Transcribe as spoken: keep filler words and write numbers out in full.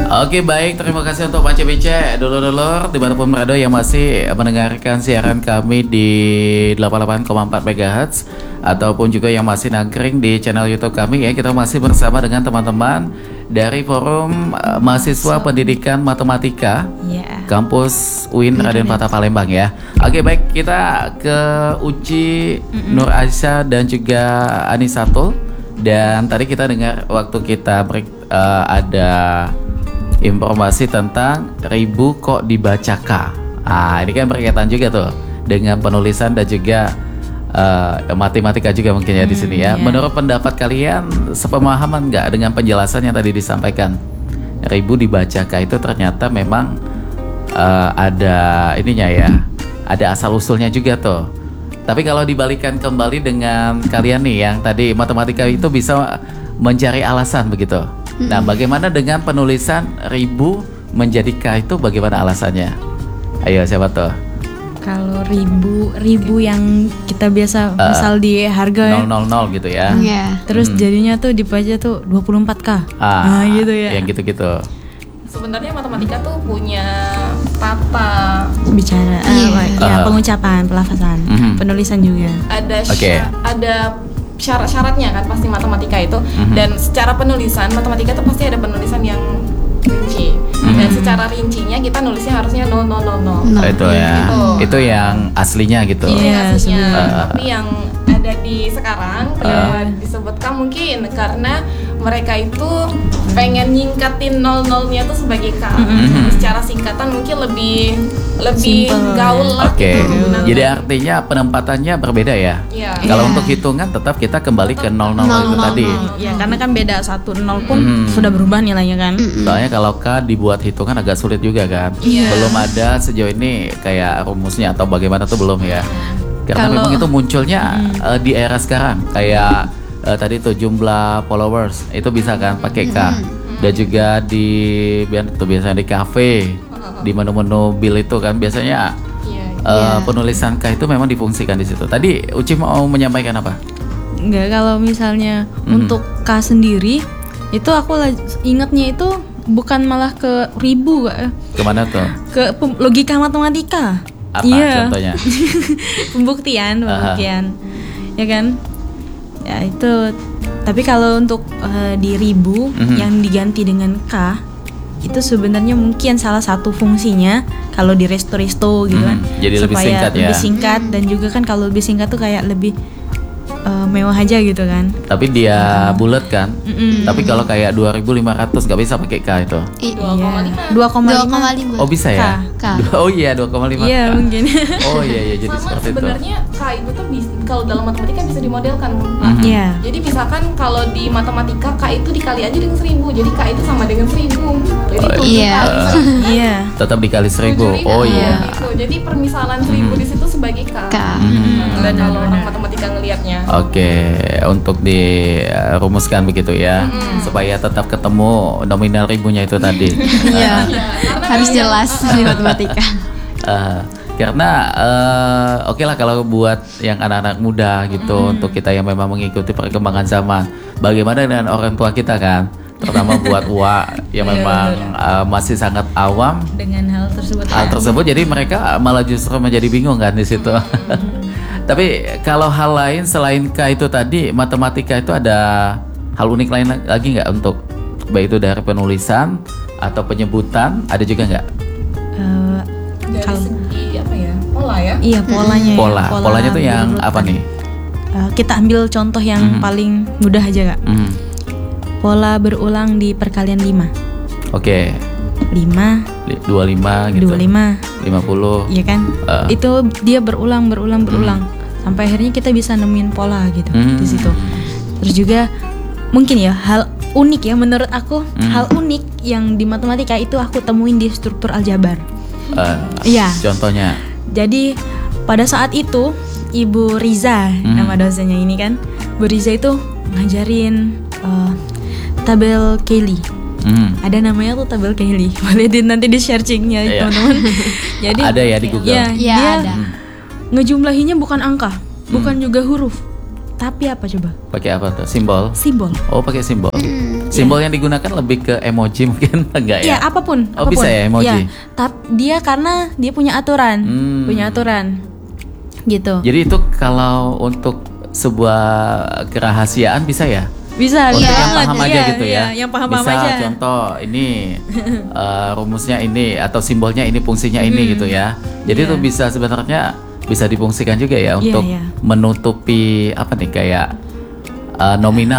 Oke baik, terima kasih untuk Pak C B C, dulur-dulur dimanapun berada yang masih mendengarkan siaran kami di delapan puluh delapan koma empat megahertz ataupun juga yang masih nangkring di channel YouTube kami ya. Kita masih bersama dengan teman-teman dari Forum uh, Mahasiswa Pendidikan Matematika yeah. Kampus U I N Raden Patah Palembang ya. Oke baik, kita ke Uci, Mm-mm. Nur Aisyah dan juga Anisatul. Dan tadi kita dengar waktu kita break uh, ada informasi tentang ribu kok dibaca K. Ah, ini kan berkaitan juga tuh dengan penulisan dan juga uh, matematika juga mungkin ya hmm, di sini ya. Yeah. Menurut pendapat kalian sepemahaman nggak dengan penjelasan yang tadi disampaikan? Ribu dibaca K itu ternyata memang uh, ada ininya ya, ada asal usulnya juga tuh. Tapi kalau dibalikan kembali dengan kalian nih yang tadi matematika itu bisa mencari alasan begitu. Nah, bagaimana dengan penulisan ribu menjadi K itu bagaimana alasannya? Ayo siapa tuh? Kalau ribu ribu yang kita biasa uh, misal di harga nol nol nol gitu ya. Yeah. Terus hmm. jadinya tuh dibaca tuh dua puluh empat K. Ah, nah, gitu ya. Yang gitu-gitu. Sebenarnya matematika tuh punya tata bicara, yeah. uh, ya uh. pengucapan, pelafazan, mm-hmm. penulisan juga. Ada okay. sya- ada syarat-syaratnya kan pasti matematika itu, mm-hmm. dan secara penulisan matematika itu pasti ada penulisan yang rinci, mm-hmm. dan secara rincinya kita nulisnya harusnya nol nol nol nol. Oh, itu ya, itu, itu yang aslinya gitu. Iya, aslinya. Uh. Tapi yang ada di sekarang uh. disebutkan mungkin karena mereka itu pengen nyingkatin nol nolnya tuh sebagai K. Mm-hmm. Secara singkatan mungkin lebih lebih Simple. gaul lah. Oke. Okay. Gitu. Jadi artinya penempatannya berbeda ya. Yeah. Kalau yeah. untuk hitungan tetap kita kembali tetap ke nol nol itu tadi. Ya, karena kan beda satu nol pun mm. sudah berubah nilainya kan. Mm-hmm. Soalnya kalau K dibuat hitungan agak sulit juga kan. Yeah. Belum ada sejauh ini kayak rumusnya atau bagaimana tuh belum ya. Karena kalau, memang itu munculnya mm. uh, di era sekarang kayak uh, tadi tuh jumlah followers itu bisa kan pakai K. Mm-hmm. Dan juga di tuh biasanya di kafe, di menu-menu bill itu kan biasanya yeah, uh, yeah. penulisan K itu memang difungsikan di situ. Tadi Uci mau menyampaikan apa? Enggak, kalau misalnya mm-hmm. untuk K sendiri itu aku ingatnya itu bukan malah ke ribu, kemana tuh? Ke pem- logika matematika. Apa yeah. contohnya? pembuktian, pembuktian, uh-huh. ya kan? Ya itu. Tapi kalau untuk uh, di ribu mm-hmm. yang diganti dengan K itu sebenarnya mungkin salah satu fungsinya kalau di resto-resto gitu kan, mm, jadi lebih singkat ya. Lebih singkat dan juga kan kalau lebih singkat tuh kayak lebih uh, mewah aja gitu kan. Tapi dia bulat kan. Mm-mm. Tapi kalau kayak dua ribu lima ratus nggak bisa pakai K itu. dua koma lima. Oh bisa ya? K. Oh iya dua koma lima. Iya mungkin. Oh iya iya jadi sama seperti sebenarnya itu. K itu tuh bisa, kalau dalam matematika bisa dimodelkan. Mm-hmm. Yeah. Jadi misalkan kalau di matematika K itu dikali aja dengan seribu. Jadi K itu sama dengan seribu. Jadi oh, iya. Iya. Tetap dikali seribu. Oh iya. Gitu. Jadi permisalan seribu mm-hmm. di situ sebagai K. K. Mm-hmm. Dan kalau orang matematika ngelihatnya. Oke, untuk dirumuskan begitu ya, mm-hmm. supaya tetap ketemu nominal ribunya itu tadi. Iya. Harus jelas di matematika. Uh, karena uh, oke okay lah kalau buat yang anak-anak muda gitu, mm. untuk kita yang memang mengikuti perkembangan zaman. Bagaimana dengan orang tua kita kan, terutama buat Wa yang memang uh, masih sangat awam dengan hal tersebut. Hal tersebut, jadi mereka malah justru menjadi bingung kan di situ. Mm. Tapi kalau hal lain selain K itu tadi, matematika itu ada hal unik lain lagi nggak untuk baik itu dari penulisan atau penyebutan, ada juga nggak? Uh, dari kalau segi apa ya, pola ya? Iya polanya. Pola, ya. Pola polanya tuh yang apa nih? Uh, kita ambil contoh yang mm-hmm. paling mudah aja kak. Mm. Pola berulang di perkalian lima. Oke. Okay. lima. Dua lima gitu. Dua lima. Lima puluh. Iya kan? Uh. Itu dia berulang, berulang, berulang. Mm. Sampai akhirnya kita bisa nemuin pola gitu mm. di situ. Terus juga mungkin ya hal unik ya menurut aku, mm. hal unik yang di matematika itu aku temuin di struktur aljabar. Iya. Uh, contohnya. Jadi pada saat itu Ibu Riza, mm. nama dosennya ini kan, Bu Riza itu ngajarin uh, tabel Cayley. Mm. Ada namanya tuh tabel Cayley. Boleh di, nanti di searchingnya yeah. teman-teman. Jadi ada ya di Google. Ya, ya dia ada. ngejumlahinya bukan angka, bukan mm. juga huruf. tapi apa coba? Pakai apa tuh? Simbol. Simbol. Oh, pakai simbol. Simbol yang digunakan lebih ke emoji mungkin enggak ya? Iya, apapun. Oh, apapun. bisa ya emoji. Iya, tapi dia karena dia punya aturan, Hmm. punya aturan, gitu. Jadi itu kalau untuk sebuah kerahasiaan bisa ya? Bisa, Untuk bisa yang banget. paham aja Iya, gitu iya, ya. yang paham-paham bisa aja. contoh ini eh, rumusnya ini atau simbolnya ini, fungsinya ini gitu ya. Jadi Iya. itu bisa sebenarnya bisa difungsikan juga ya untuk iya. menutupi apa nih kayak eh, nominal